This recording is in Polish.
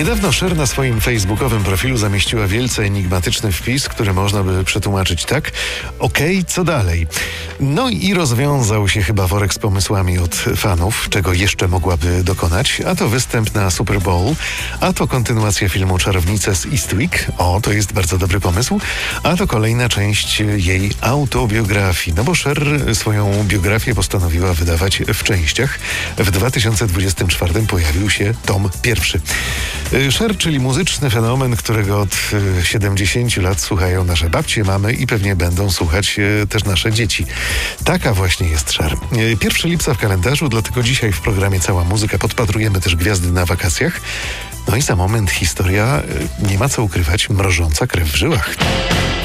Niedawno Cher na swoim facebookowym profilu zamieściła wielce enigmatyczny wpis, który można by przetłumaczyć tak: okej, co dalej? No i rozwiązał się chyba worek z pomysłami od fanów, czego jeszcze mogłaby dokonać, a to występ na Super Bowl, a to kontynuacja filmu Czarownice z Eastwick, to jest bardzo dobry pomysł, a to kolejna część jej autobiografii, no bo Cher swoją biografię postanowiła wydawać w częściach. W 2024 pojawił się tom pierwszy. Cher, czyli muzyczny fenomen, którego od 70 lat słuchają nasze babcie, mamy i pewnie będą słuchać też nasze dzieci. Taka właśnie jest Cher. 1 lipca w kalendarzu, dlatego dzisiaj w programie Cała Muzyka podpatrujemy też gwiazdy na wakacjach. No i za moment historia, nie ma co ukrywać, mrożąca krew w żyłach.